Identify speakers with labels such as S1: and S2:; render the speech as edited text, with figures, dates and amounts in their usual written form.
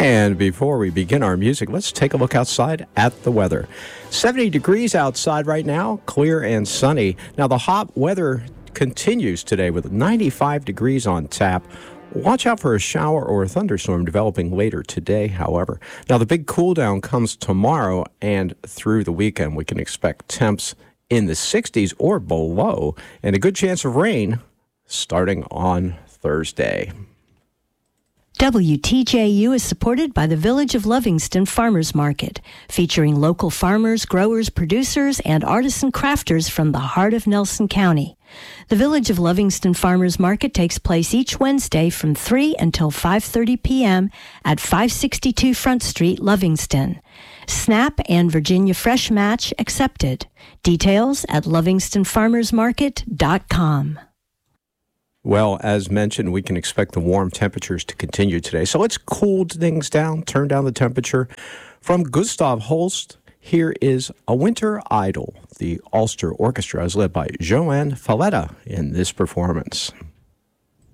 S1: And before we begin our music, let's take a look outside at the weather. 70 degrees outside right now, clear and sunny. Now, the hot weather continues today with 95 degrees on tap. Watch out for a shower or a thunderstorm developing later today, however. Now, the big cool down comes tomorrow, and through the weekend, we can expect temps in the 60s or below, and a good chance of rain starting on Thursday.
S2: WTJU is supported by the Village of Lovingston Farmers Market, featuring local farmers, growers, producers, and artisan crafters from the heart of Nelson County. The Village of Lovingston Farmers Market takes place each Wednesday from 3 until 5:30 p.m. at 562 Front Street, Lovingston. SNAP and Virginia Fresh Match accepted. Details at lovingstonfarmersmarket.com.
S1: Well, as mentioned, we can expect the warm temperatures to continue today. So let's cool things down, turn down the temperature. From Gustav Holst, here is A Winter Idyll. The Ulster Orchestra is led by Joanne Falletta in this performance.